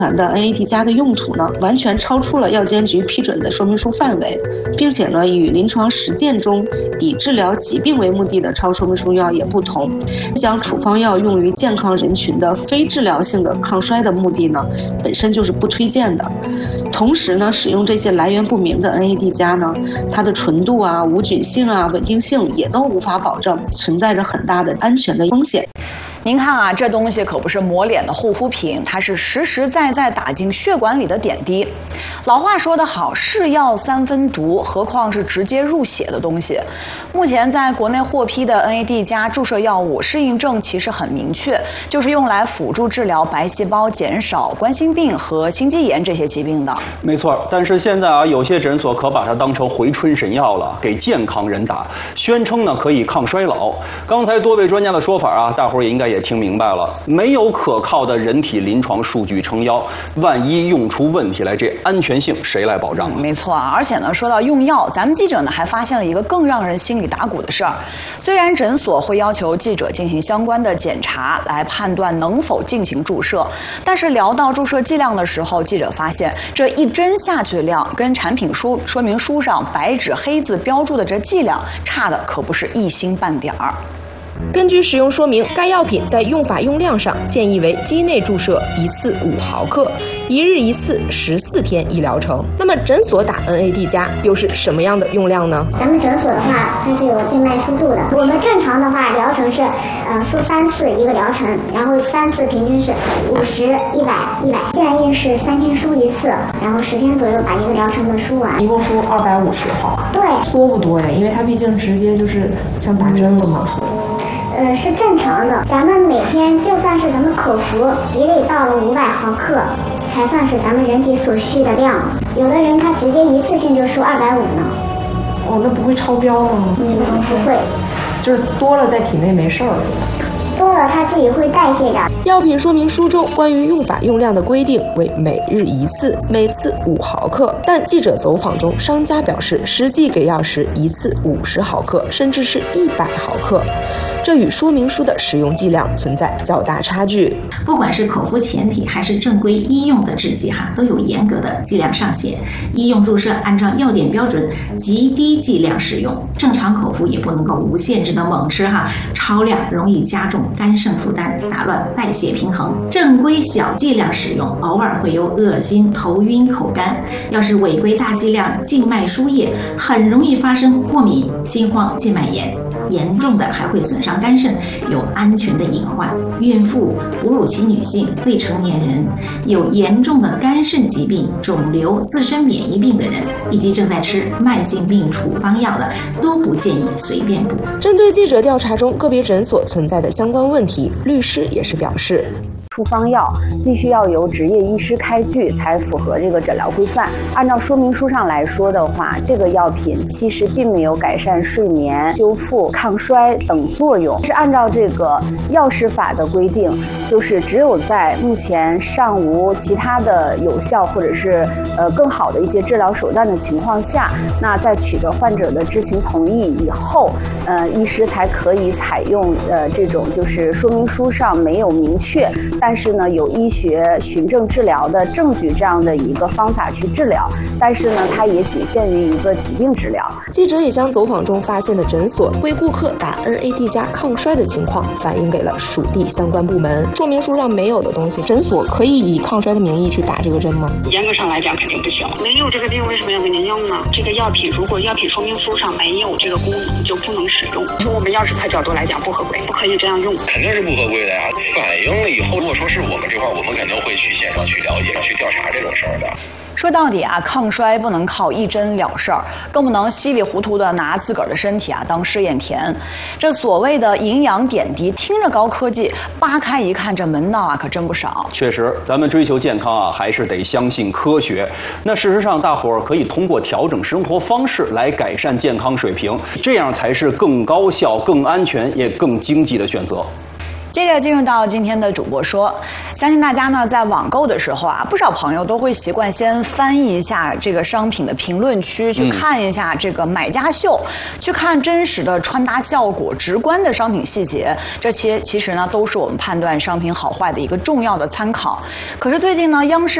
的 NAD 加的用途呢，完全超出了药监局批准的说明书范围，并且呢，与临床实践中以治疗疾病为目的的超说明书药也不同。将处方药用于健康人群的非治疗性的抗衰的目的呢，本身就是不推荐的。同时呢，使用这些来源不明的 NAD 加呢，它的纯度啊、无菌性啊、稳定性也都无法保证，存在着很大的安全的风险。 您看啊，这东西可不是抹脸的护肤品，它是实实在在打进血管里的点滴。老话说得好，是药三分毒，何况是直接入血的东西。目前在国内获批的 NAD 加注射药物适应症其实很明确，就是用来辅助治疗白细胞减少、冠心病和心肌炎这些疾病的。 没错，但是现在啊，有些诊所可把它当成回春神药了，给健康人打，宣称呢可以抗衰老。刚才多位专家的说法啊，大伙儿也应该也听明白了，没有可靠的人体临床数据撑腰，万一用出问题来，这安全性谁来保障啊？ 没错啊，而且呢，说到用药，咱们记者呢还发现了一个更让人心里打鼓的事儿。虽然诊所会要求记者进行相关的检查来判断能否进行注射，但是聊到注射剂量的时候，记者发现这一针下去的量跟产品说明书上白纸黑字标注的这剂量差的可不是一星半点儿。 根据使用说明，该药品在用法用量上建议为肌内注射1次5毫克，1日1次，14天一疗程。那么诊所打 NAD 加又是什么样的用量呢？ 咱们诊所的话，它是有静脉输注的。我们正常的话，疗程是输3次一个疗程，然后3次平均是50、100、100，建议是3天输1次，然后10天左右把一个疗程的输完。 一共输250毫。 对， 多不多呀？因为它毕竟直接就是像打针了嘛，说。 是正常的，咱们每天就算是咱们口服也得到了500毫克，才算是咱们人体所需的量。有的人他直接一次性就输250呢。 哦，那不会超标吗？ 不会， 就是多了在体内没事儿。 多了它自己会代谢的。 药品说明书中关于用法用量的规定为每日1次，每次5毫克，但记者走访中，商家表示实际给药时1次50毫克，甚至是100毫克。这与说明书的使用剂量存在较大差距。 不管是口服前体还是正规医用的制剂都有严格的剂量上限。医用注射按照药典标准极低剂量使用，正常口服也不能够无限制的猛吃超量容易加重肝肾负担，打乱代谢平衡。正规小剂量使用，偶尔会有恶心、头晕、口干。要是违规大剂量静脉输液，很容易发生过敏、心慌、静脉炎，严重的还会损伤肝肾，有安全的隐患。孕妇、哺乳期女性、未成年人、有严重的肝肾疾病、肿瘤、自身免疫病的人，以及正在吃慢性病处方药的，都不建议随便补。 针对记者调查中个别诊所存在的相关问题，律师也是表示， 处方药必须要由执业医师开具才符合这个诊疗规范。按照说明书上来说的话，这个药品其实并没有改善睡眠、修复、抗衰等作用。是按照这个药事法的规定，就是只有在目前尚无其他的有效或者是更好的一些治疗手段的情况下，那在取得患者的知情同意以后，医师才可以采用这种就是说明书上没有明确，但是呢有医学循证治疗的证据这样的一个方法去治疗，但是呢它也仅限于一个疾病治疗。 记者也将走访中发现的诊所为顾客打 NAD 加抗衰的情况反映给了属地相关部门。说明书上没有的东西，诊所可以以抗衰的名义去打这个针吗？ 严格上来讲肯定不行，没有这个病为什么要给您用呢？这个药品如果药品说明书上没有这个功能就不能使用。从我们药事法角度来讲不合规，不可以这样用。 肯定是不合规的呀。反映了以后，如果说是我们这块，我们肯定会去现场去了解、去调查这种事儿的。 说到底抗衰不能靠一针了事儿，更不能稀里糊涂的拿自个儿的身体当试验田。这所谓的营养点滴听着高科技，扒开一看这门道可真不少。 确实，咱们追求健康还是得相信科学。那事实上，大伙儿可以通过调整生活方式来改善健康水平，这样才是更高效、更安全也更经济的选择。 接着进入到今天的主播说，相信大家呢在网购的时候啊，不少朋友都会习惯先翻译一下这个商品的评论区，去看一下这个买家秀，去看真实的穿搭效果、直观的商品细节，这些其实呢都是我们判断商品好坏的一个重要的参考。可是最近呢，央视